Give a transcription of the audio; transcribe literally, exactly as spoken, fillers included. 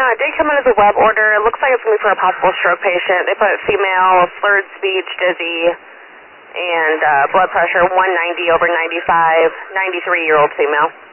uh, did come in as a web order. It looks like it's going to be for a possible stroke patient. They put female, slurred speech, dizzy, and uh, blood pressure one ninety over ninety-five, ninety-three-year-old female.